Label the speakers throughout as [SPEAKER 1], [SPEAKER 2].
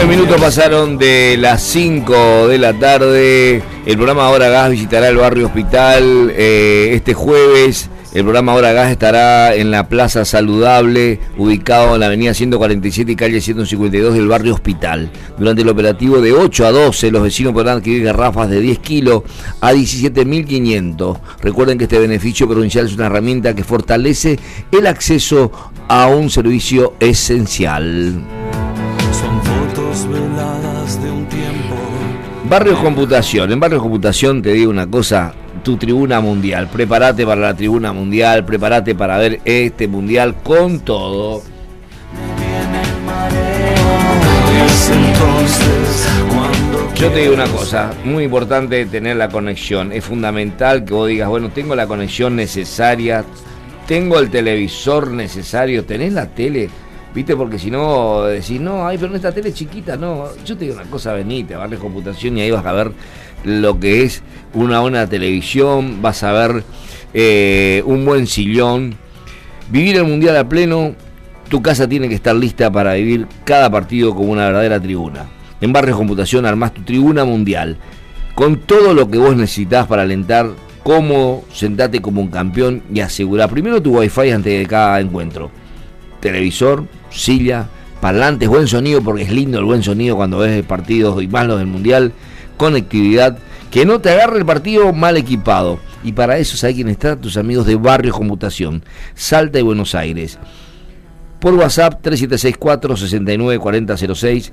[SPEAKER 1] 9 minutos pasaron de las 5 de la tarde. El programa Hora Gas visitará el barrio Hospital este jueves. El programa Hora Gas estará en la Plaza Saludable, ubicado en la avenida 147 y calle 152 del barrio Hospital. Durante el operativo de 8 a 12, los vecinos podrán adquirir garrafas de 10 kilos a 17.500. Recuerden que este beneficio provincial es una herramienta que fortalece el acceso a un servicio esencial.
[SPEAKER 2] Son fotos veladas de un tiempo.
[SPEAKER 1] Barrios Computación. En Barrios Computación te digo una cosa, tu tribuna mundial. Prepárate para la tribuna mundial, prepárate para ver este mundial con todo. Yo te digo una cosa, muy importante tener la conexión. Es fundamental que vos digas, bueno, tengo la conexión necesaria, tengo el televisor necesario, tenés la tele. ¿Viste? Porque si no, decís, no, ay, pero esta tele es chiquita, no. Yo te digo una cosa, venite a Barrios Computación y ahí vas a ver lo que es una buena televisión, vas a ver un buen sillón. Vivir el Mundial a pleno, tu casa tiene que estar lista para vivir cada partido como una verdadera tribuna. En Barrios Computación armás tu tribuna mundial, con todo lo que vos necesitás para alentar, cómodo, sentate como un campeón y asegurá primero tu wifi antes de cada encuentro. Televisor, silla, parlantes, buen sonido, porque es lindo el buen sonido cuando ves partidos y más los del Mundial, conectividad, que no te agarre el partido mal equipado. Y para eso, ¿sabes quién está? Tus amigos de Barrios Computación, Salta y Buenos Aires. Por WhatsApp 3764-694006,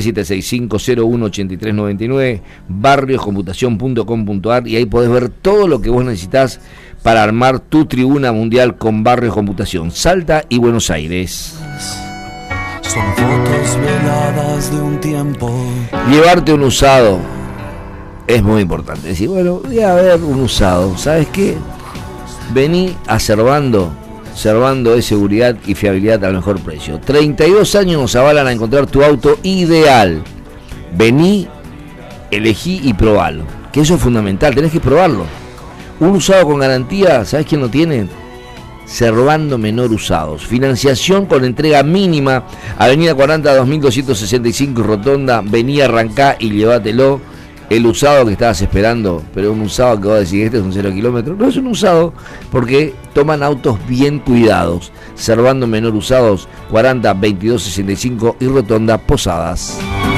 [SPEAKER 1] 3765-018399, barrioscomputación.com.ar, y ahí podés ver todo lo que vos necesitas para armar tu tribuna mundial con Barrios Computación, Salta y Buenos Aires.
[SPEAKER 2] Son fotos veladas de un tiempo.
[SPEAKER 1] Llevarte un usado es muy importante. Decir, bueno, voy a ver un usado. ¿Sabes qué? Vení a Servando es seguridad y fiabilidad al mejor precio. 32 años nos avalan a encontrar tu auto ideal. Vení, elegí y probalo. Que eso es fundamental, tenés que probarlo. Un usado con garantía, ¿sabés quién lo tiene? Servando Menor Usados. Financiación con entrega mínima. Avenida 40 2265 Rotonda. Vení, arrancá y llévatelo. El usado que estabas esperando, pero un usado que vos decís, este es un 0 kilómetro. No es un usado, porque toman autos bien cuidados. Servando Menor Usados, 40 2265 y Rotonda Posadas.